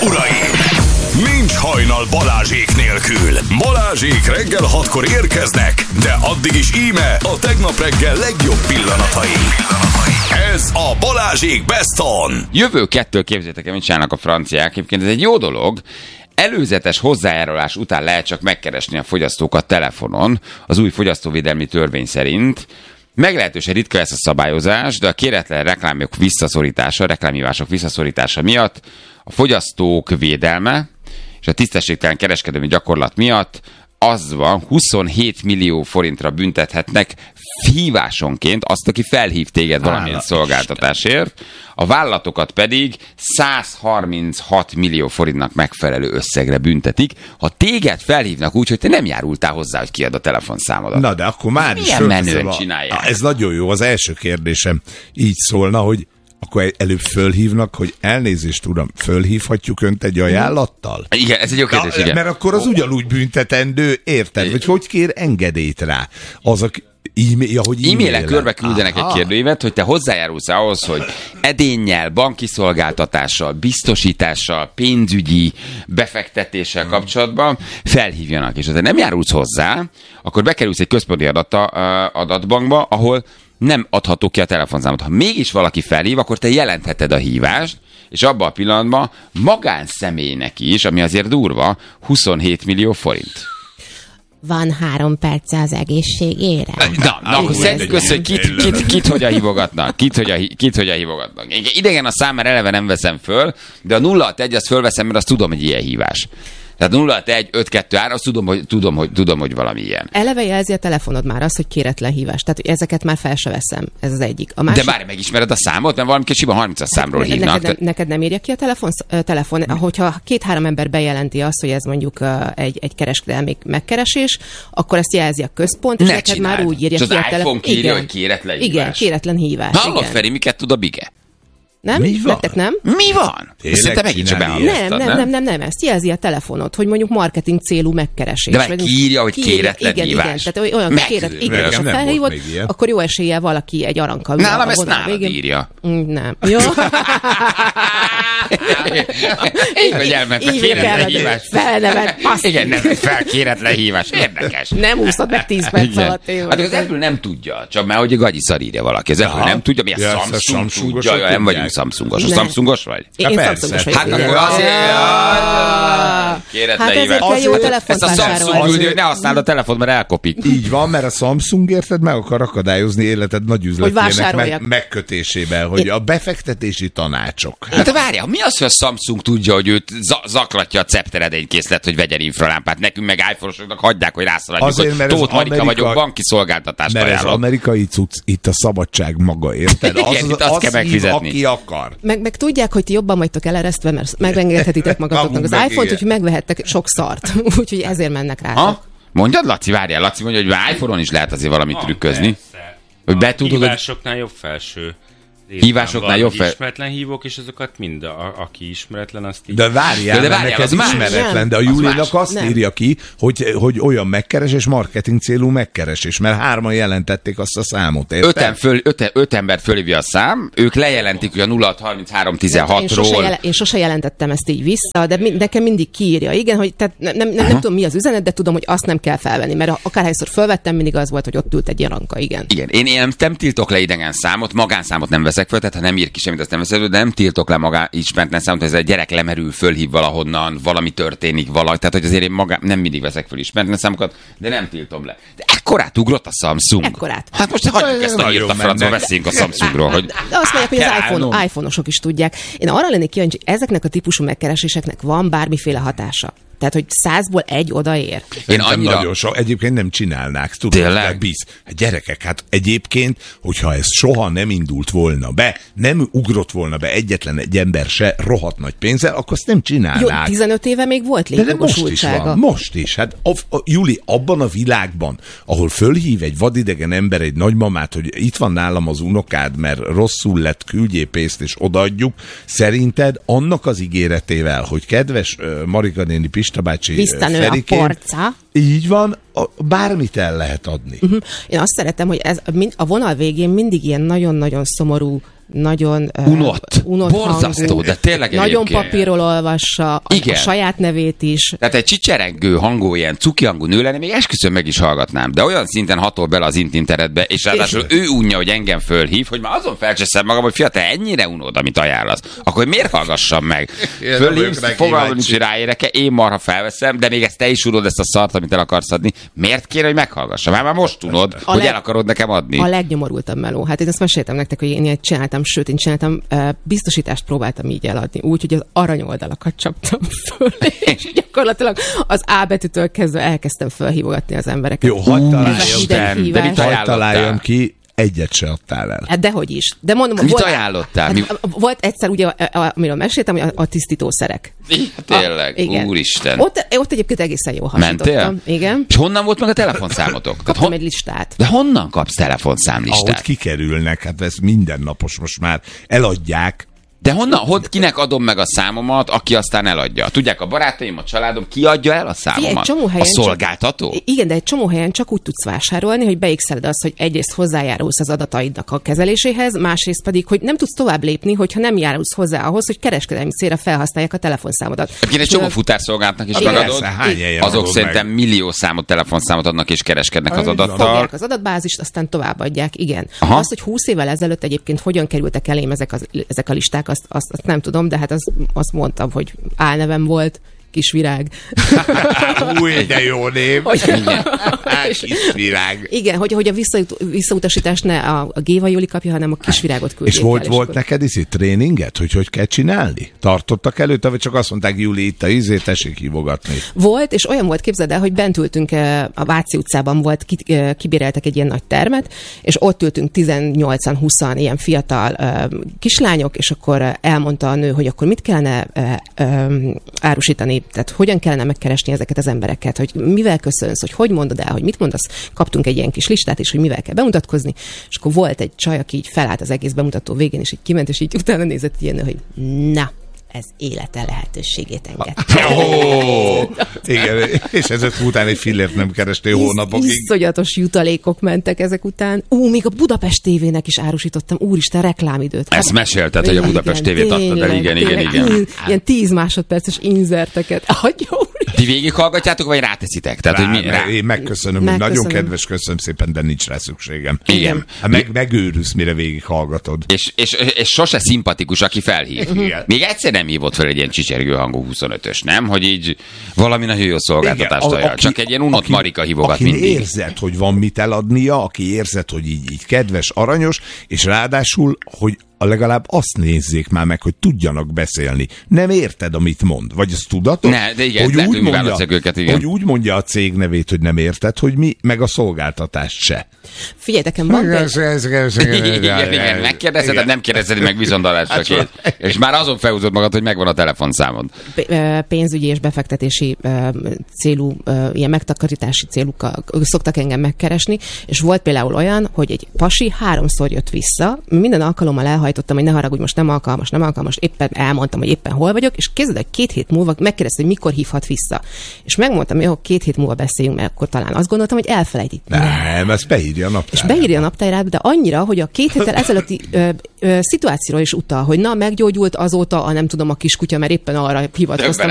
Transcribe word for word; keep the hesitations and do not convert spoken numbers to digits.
uraim! Nincs hajnal Balázsék nélkül. Balázsék reggel hatkor érkeznek, de addig is íme a tegnap reggel legjobb pillanatai. Ez a Balázsék Best On. Jövő kettől képzeljétek el, mit csinálnak a franciák. Egyébként ez egy jó dolog. Előzetes hozzájárulás után lehet csak megkeresni a fogyasztókat telefonon, az új fogyasztóvédelmi törvény szerint. Meglehetősen ritka ez a szabályozás, de a kéretlen reklámok visszaszorítása, reklámhívások visszaszorítása miatt a fogyasztók védelme és a tisztességtelen kereskedelmi gyakorlat miatt az van, huszonhét millió forintra büntethetnek hívásonként azt, aki felhív téged valamilyen szolgáltatásért, a vállalatokat pedig száz harminchat millió forintnak megfelelő összegre büntetik, ha téged felhívnak úgy, hogy te nem járultál hozzá, hogy kiad a telefonszámodat. Na, de akkor már is milyen menően csinálják. Ez nagyon jó. Az első kérdésem így szólna, hogy akkor előbb fölhívnak, hogy elnézést, uram, fölhívhatjuk önt egy ajánlattal? Igen, ez egy jó kérdés, igen. Mert akkor az ugyanúgy büntetendő, érted? Vagy hogy kér engedélyt rá? Az a e-mail, ahogy e-mailek körbe küldenek egy kérdőívet, hogy te hozzájárulsz ahhoz, hogy edénnyel, banki szolgáltatással, biztosítással, pénzügyi befektetéssel kapcsolatban felhívjanak. És ha te nem járulsz hozzá, akkor bekerülsz egy központi adata, adatbankba, ahol nem adható ki a telefonszámot. Ha mégis valaki felhív, akkor te jelentheted a hívást, és abban a pillanatban magánszemélynek is, ami azért durva, huszonhét millió forint. Van három perce az egészségére. Na, na akkor szedjük össze, hogy kit, kit, kit hogyan hívogatnak. Kit hogyan, kit hogyan hívogatnak. Idegen a szám, mert eleve nem veszem föl, de a nulla hat egy azt fölveszem, mert azt tudom, hogy ilyen hívás. Tehát nulla hat egy öt kettő három, azt tudom, hogy, tudom, hogy, tudom, hogy valami ilyen. Eleve jelzi a telefonod már azt, hogy kéretlen hívás. Tehát ezeket már fel se veszem. Ez az egyik. A másik... De bármi megismered a számot, mert valami kicsiben harmincas számról hívnak. Neked, nem, neked nem írja ki a telefon, telefon hogyha két-három ember bejelenti azt, hogy ez mondjuk egy, egy kereskedelmi megkeresés, akkor ezt jelzi a központ, és ne neked csináld. már úgy írja és ki a telefon. És az iPhone írja, hogy kéretlen hívás. Igen, kéretlen hívás. Hallod, Feri, miket tud a Bige? Nem? Mi van? Nektek nem? Mi van? Szerintem megint csak nem, nem, nem, nem, nem, nem, ezt jelzi a telefonod, hogy mondjuk marketing célú megkeresés. De meg kiírja, hogy kéretlen igen, hívás. Igen, tehát olyan kéret, igen, és ha felhívod, akkor jó eséllyel valaki egy arankkal. Nálam ezt nálad írja. Nem. Jó. Így, hogy elment a kéretlen hívás. Felnevet, passz. Igen, nem, fel kéretlen hívás. Érdekes. Nem úszod meg tíz perc alatt. Hát az Apple nem tudja, csak már hogy a gagyi szar írja valaki. Az Apple nem tudja, mi a Samsung tudja, nem vagyunk Samsungos. Samsungos vagy? Én Samsungos vagyok. Hát akkor azért... Kéretlen hát hívás. Ezért jó telefont ezt a Samsung küldő, hogy ne használd a telefon, mert elkopik. Így van, mert a Samsung, érted, meg akar akadályozni életed nagy üzletének meg, megkötésében, hogy a befektetési tanácsok. Hát de várjál, mi az, hogy a Samsung tudja, hogy őt zaklatja a cepteredénykészlet, hogy vegyen infralámpát? Nekünk meg iPhone-osoknak hagyják, hogy rászaladjuk, hogy Tóth Marika vagyok, banki szolgáltatást ajánlom. Mert az amerikai cucc, itt a szabadság maga, érted? Az, igen, az, itt azt az kell megfizetni. Aki akar. Meg, meg tudják, hogy ti jobban vagytok eleresztve, mert megengedhetitek magatoknak az iPhone-t, úgyhogy megvehettek sok szart. Úgyhogy ezért mennek rá. Ha? Mondjad, Laci, várjál, Laci mondja, hogy iPhone-on is lehet azért valamit ha, trükközni. Persze. Hogy be tudod, hívásoknál jobb felső. Hívásoknál jobb fel... Ismeretlen hívók, és azokat mind, a, aki ismeretlen, azt így... De várjál, de várjál, az ismeretlen, nem. de a Az Julinak más. azt Nem. írja ki, hogy, hogy olyan megkeresés, marketing célú megkeresés, mert hárman jelentették azt a számot, érted? Öten, föl, öten, öt ember fölhívja a szám, ők lejelentik, hogy a nulla hat harminchárom tizenhatról... Én sose, jele, én sose jelentettem ezt így vissza, de mi, nekem mindig kiírja. Igen, hogy tehát nem, nem, nem, nem tudom, mi az üzenet, de tudom, hogy azt nem kell felvenni, mert akárhányszor felvettem, mindig az volt, hogy ott ült egy jaranka, igen. Igen, én, én nem, nem tiltok le idegen számot, magánszámot nem veszek föl, tehát ha nem ír ki semmit, azt nem veszek föl, de nem tiltok le magán ismeretlen számot, hogy ez egy gyerek lemerül, fölhív valahonnan, valami történik, valami, tehát hogy azért én magán, nem mindig veszek föl ismeretlen számokat, de nem tiltom le. De ekkorát ugrott a Samsung. Ekkorát. Hát most hagyjuk ezt a hírt a francba, beszéljünk a Samsungról. Hogy de azt mondják, hogy az iPhone, iPhone-osok is tudják. Én arra lennék kíváncsi, hogy ezeknek a típusú megkereséseknek van bármiféle hatása. Tehát, hogy százból egy odaér. Én annyira... Nagyon sok, egyébként nem csinálnák, tudod, de bíz. Hát gyerekek, hát egyébként, hogyha ez soha nem indult volna be, nem ugrott volna be egyetlen egy ember se rohadt nagy pénzzel, akkor azt nem csinálnák. Jó, tizenöt éve még volt létjogosultsága. De most is van, most is. Hát a, a, Juli, abban a világban, ahol fölhív egy vadidegen ember egy nagymamát, hogy itt van nálam az unokád, mert rosszul lett, küldjél pénzt és odaadjuk, szerinted annak az ígéretével, hogy kedves uh, Marika néni, Pista bácsi, Visszanő a porca. Így van, a, bármit el lehet adni. Uh-huh. Én azt szeretem, hogy ez a vonal végén mindig ilyen nagyon-nagyon szomorú nagyon uh, unott, unott borzasztó, hangú, de tényleg nagyon egyébként. papírról olvassa a, a saját nevét is. Tehát egy csicserengő hangú, ilyen cuki hangú nő lenne, még esküszöm meg is hallgatnám, de olyan szinten hatol bele az intim teredbe, és ráadásul ő unja, hogy engem fölhív, hogy már azon felcseszem magam, hogy fia, te ennyire unod, amit ajánlasz. Akkor miért hallgassam meg? Fölhívsz, fogalmam nincs, hogy ráérek-e, én marha felveszem, de még ezt te is unod, ezt a szart, amit el akarsz adni. Miért kéne, hogy meghallgassam? Már, már most unod, a hogy leg... el akarod nekem adni. A legnyomorultabb meló. Hát én ezt meséltem nektek, hogy én ilyet csináltam, sőt, én csináltam, uh, biztosítást próbáltam így eladni, úgy, hogy az aranyoldalakat csaptam föl, és gyakorlatilag az A betűtől kezdve elkezdtem felhívogatni az embereket. Jó, hagyd találjam, de mit hagyd találjam ki, egyet se adtál el. Hát dehogy is. De mondom, mit volt, ajánlottál? Hát, Mi... volt egyszer, ugye, amiről meséltem, hogy a, a tisztítószerek. Ja, tényleg, a, úristen. Ott, ott egyébként egészen jól hasonlítottam. Mentél? Igen. És honnan volt meg a telefonszámotok? Kaptam hon... egy listát. De honnan kapsz telefonszámlistát? Ahogy kikerülnek, hát ez mindennapos most már. Eladják. De honnan, hogy kinek adom meg a számomat, aki aztán eladja? Tudják, a barátaim, a családom, ki adja el a számomat? A szolgáltató? Csak, igen, de egy csomó helyen csak úgy tudsz vásárolni, hogy beigszeled azt, hogy egyrészt hozzájárulsz az adataidnak a kezeléséhez, másrészt pedig, hogy nem tudsz tovább lépni, hogyha nem járulsz hozzá ahhoz, hogy kereskedelmi célra felhasználják a telefonszámodat. Egyébként egy csomó futárszolgálatnak is igen. megadod. Azok szerintem meg. millió számot, telefonszámot adnak és kereskednek az adattal. Fogják az adatbázist, aztán továbbadják, igen. Aha. Azt, hogy húsz évvel ezelőtt egyébként hogyan kerültek elém ezek, az, ezek a listák, azt, azt, azt nem tudom, de hát az, azt mondtam, hogy álnevem volt, Kisvirág. Új, de jó név. Kisvirág. Igen, hogy, hogy a visszaut, visszautasítást ne a, a Géva Júli kapja, hanem a Kisvirágot küldjék. És volt, el, volt és neked is itt tréninget, hogy hogy kell csinálni? Tartottak előtte, vagy csak azt mondták, Júli, itt a izé, tessék hívogatni? Volt, és olyan volt, képzeld el, hogy bent ültünk a Váci utcában, volt, kibéreltek egy ilyen nagy termet, és ott ültünk tizennyolcan-húszan ilyen fiatal uh, kislányok, és akkor elmondta a nő, hogy akkor mit kellene uh, um, árusítani, tehát hogyan kellene megkeresni ezeket az embereket, hogy mivel köszönsz, hogy hogy mondod el, hogy mit mondasz. Kaptunk egy ilyen kis listát is, hogy mivel kell bemutatkozni, és akkor volt egy csaj, aki így felállt az egész bemutató végén, és így kiment, és így utána nézett ilyen, hogy na, ez élete lehetőségét engedte. Oh, igen, és ezek után egy fillért nem kerestél hónapokig. Iszonyatos jutalékok mentek ezek után. Ú, még a Budapest tévének is árusítottam, úristen, reklámidőt. Ezt hát, mesélted, hogy a Budapest tévét adtad el, igen, igen, igen. In, ilyen tíz másodperces inzerteket. Ti végighallgatjátok, vagy ráteszitek? Tehát, rá, hogy mi, rá... Én megköszönöm, hogy nagyon kedves, köszönöm szépen, de nincs rá szükségem. Igen. Hát meg, megőrülsz, mire végighallgatod. És, és, és sose szimpatikus, aki felhív. Igen. Még egyszer nem hívott fel egy ilyen csicsergő hangú huszonötös, nem? Hogy így valami nagyon jó szolgáltatást ajánl. Csak egy ilyen unott aki, Marika hívogat aki mindig. érzed, hogy van mit eladnia, aki érzed, hogy így, így kedves, aranyos, és ráadásul, hogy legalább azt nézzék már meg, hogy tudjanak beszélni. Nem érted, amit mond. Vagy ezt tudatos? Ne, de igen, hogy lehet, úgy mondja, őket, igen. hogy úgy mondja a cég nevét, hogy nem érted, hogy mi, meg a szolgáltatást se. Figyelj, nekem van igen, igen, megkérdezed, de nem kérdezed meg bizondalásra. És már azon felhúzod magad, hogy megvan a telefonszámod. Pénzügyi és befektetési célú, ilyen megtakarítási célukkal szoktak engem megkeresni, és volt például olyan, hogy egy pasi háromszor jött vissza, minden alkalommal elhajtottam, hogy ne haragudj, most nem alkalmas, nem alkalmas, éppen elmondtam, hogy éppen hol vagyok, és képzeld, hogy két hét múlva megkérdezte, hogy mikor hívhat vissza. És megmondtam, hogy jó, két hét múlva beszéljünk, mert akkor talán azt gondoltam, hogy elfelejti. Nem, ezt beírja a naptárába. És beírja a naptárába, de annyira, hogy a két héttel ezelőtti ö, ö, szituációra is utal, hogy na, meggyógyult azóta a nem tudom, a kiskutya, mert éppen arra hivatkoztam,